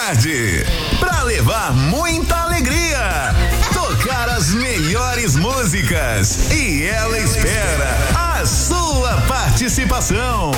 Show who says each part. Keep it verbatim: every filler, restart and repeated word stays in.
Speaker 1: tarde. Pra levar muita alegria, tocar as melhores músicas e ela espera a sua participação.